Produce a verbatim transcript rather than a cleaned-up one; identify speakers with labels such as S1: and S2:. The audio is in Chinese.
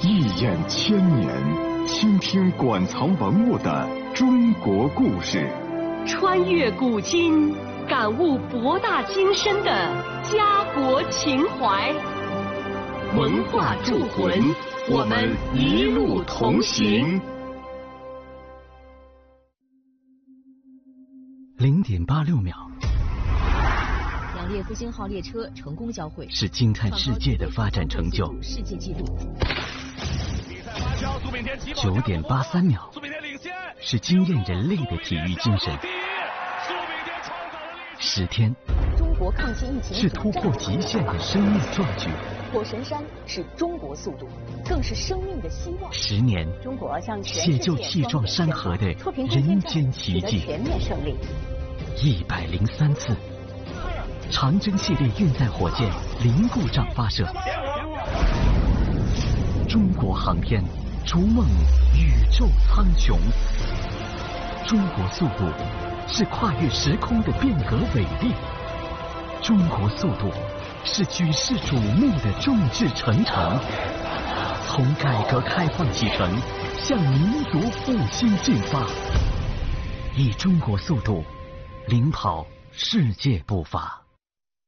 S1: 一眼千年，倾听馆藏文物的中国故事，
S2: 穿越古今，感悟博大精深的家国情怀。文化铸魂，我们一路同行。
S3: 零点八六秒，
S4: 两列复兴号列车成功交汇，
S3: 是惊叹世界的发展成就。
S4: 世界纪录。
S3: 九点八三秒，是惊艳人类的体育精神。十天，
S4: 中国抗击疫情
S3: 是突破极限的生命壮举。
S4: 火神山是中国速度，更是生命的希望。
S3: 十年，
S4: 中国向全
S3: 写就气壮山河的人间奇迹。
S4: 全面胜利。
S3: 一百零三次，长征系列运载火箭零故障发射。中国航天逐梦宇宙苍穹。中国速度是跨越时空的变革伟力。中国速度是举世瞩目的众志成城。从改革开放启程，向民族复兴进发，以中国速度领跑世界步伐。